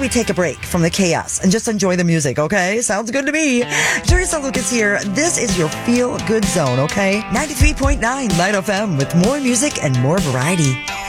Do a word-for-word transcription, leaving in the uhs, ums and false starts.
we take a break from the chaos and just enjoy the music, okay? Sounds good to me. Teresa Lucas here. This is your Feel Good Zone, okay? ninety-three point nine Light F M with more music and more variety.